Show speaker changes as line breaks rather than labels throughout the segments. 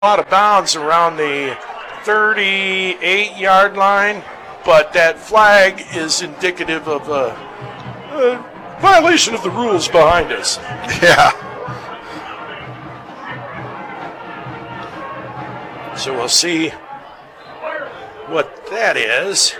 out of bounds around the 38-yard line, but that flag is indicative of a violation of the rules behind us.
Yeah.
So we'll see what that is.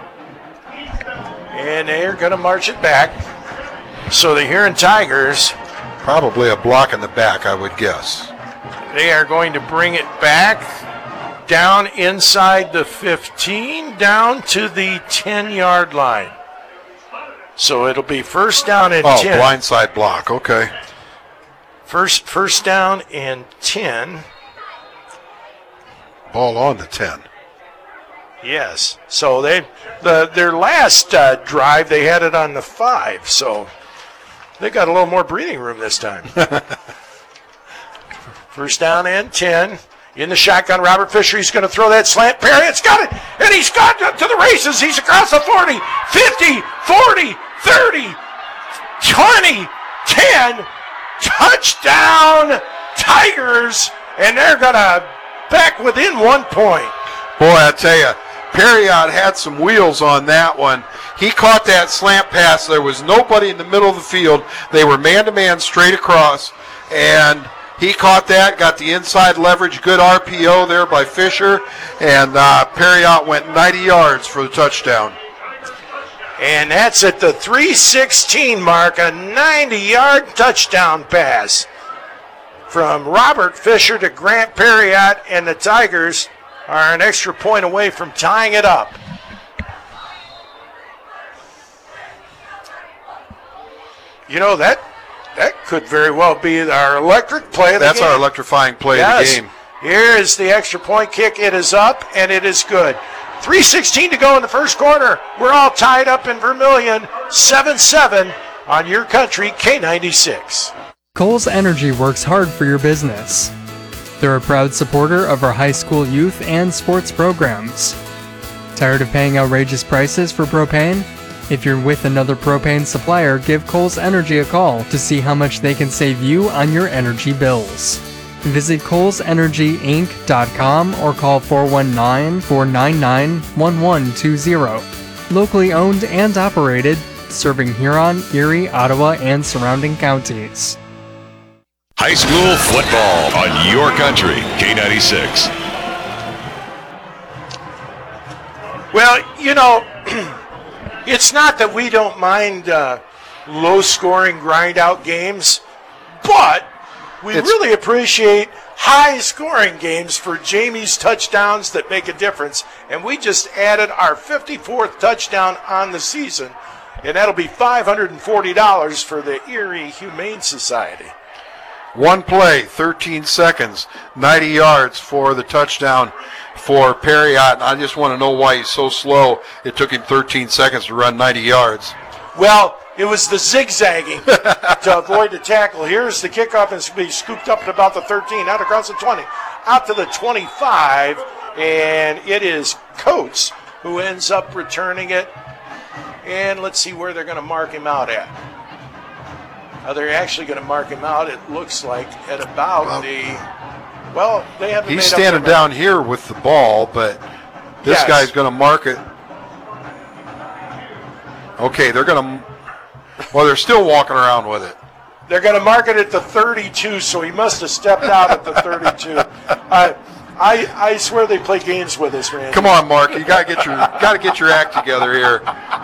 And they're going to march it back. So the Huron Tigers,
Probably a block in the back, I would guess.
they are going to bring it back down inside the 15, down to the 10-yard line. So it'll be first down and 10.
Blindside block, okay.
First down and 10.
Ball on the 10.
Yes. So their last drive, they had it on the 5. So they got a little more breathing room this time. First down and 10. In the shotgun, Robert Fisher, he's going to throw that slant. Perriott's got it, and he's got it to the races. He's across the 40, 50, 40, 30, 20, 10. Touchdown, Tigers, and they're going to back within 1 point.
Boy, I tell you, Perriott had some wheels on that one. He caught that slant pass. There was nobody in the middle of the field. They were man-to-man straight across, and he caught that, got the inside leverage, good RPO there by Fisher, and Perriott went 90 yards for the touchdown.
And that's at the 3:16 mark, a 90-yard touchdown pass from Robert Fisher to Grant Perriott, and the Tigers are an extra point away from tying it up. You know, that could very well be our electric play of the game.
That's our electrifying play of the game.
Here is the extra point kick. It is up, and it is good. 3:16 to go in the first quarter. We're all tied up in Vermilion, 7-7 on your country, K96.
Kohl's Energy works hard for your business. They're a proud supporter of our high school youth and sports programs. Tired of paying outrageous prices for propane? If you're with another propane supplier, give Kohl's Energy a call to see how much they can save you on your energy bills. Visit KohlsEnergyInc.com or call 419-499-1120. Locally owned and operated, serving Huron, Erie, Ottawa, and surrounding counties.
High school football on your country, K96.
Well, you know, it's not that we don't mind low-scoring, grind-out games, but we really appreciate high-scoring games for Jamie's touchdowns that make a difference. And we just added our 54th touchdown on the season, and that'll be $540 for the Erie Humane Society.
One play, 13 seconds, 90 yards for the touchdown for Perriott. And I just want to know why he's so slow. It took him 13 seconds to run 90 yards.
Well, it was the zigzagging to avoid the tackle. Here's the kickoff, and it's going to be scooped up at about the 13, out across the 20, out to the 25, and it is Coates who ends up returning it. And let's see where they're going to mark him out at. They're actually going to mark him out, it looks like, at about they haven't
He's
made
standing
up
down here with the ball, but this guy's going to mark it. Okay, they're still walking around with it.
They're going to mark it at the 32, so he must have stepped out at the 32. I swear they play games with us, Randy.
Come on, Mark, you got to get your act together here.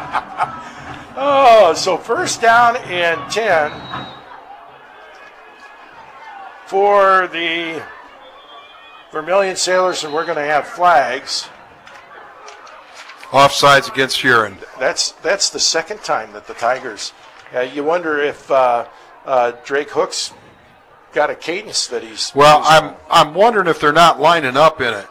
Oh, so first down and 10 for the Vermilion Sailors, and we're going to have flags.
Offsides against Huron.
That's the second time that the Tigers. You wonder if Drake Hooks got a cadence that he's.
Well, I'm wondering if they're not lining up in it.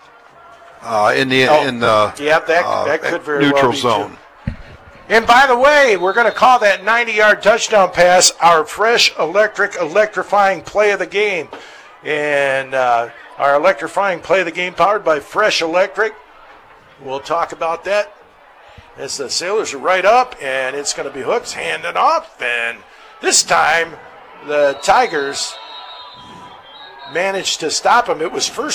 That could very
neutral
well be
zone.
Too. And by the way, we're going to call that 90-yard touchdown pass our fresh electrifying play of the game. And our electrifying play of the game powered by Fresh Electric. We'll talk about that as the Sailors are right up, and it's going to be Hooks handing off. And this time, the Tigers managed to stop him. It was first